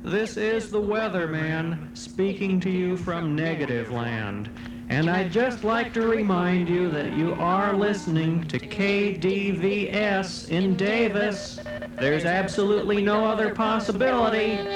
This is the Weatherman speaking to you from Negative Land. And I'd just like to remind you that you are listening to KDVS in Davis. There's absolutely no other possibility.